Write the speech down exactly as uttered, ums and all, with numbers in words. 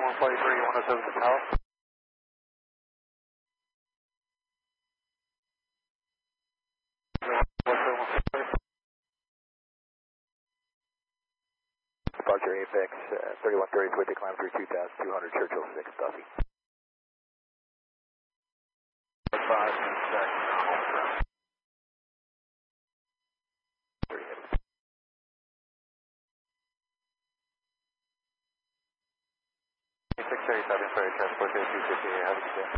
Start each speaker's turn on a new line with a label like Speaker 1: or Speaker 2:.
Speaker 1: one forty-three, one oh seven to Palace.
Speaker 2: Departure Apex, uh, thirty-one thirty, Twitty, climb through two thousand two hundred, Churchill six, Duffy.
Speaker 1: five, six, home ground. six thirty-seven, sorry, transport two fifty, have a good day.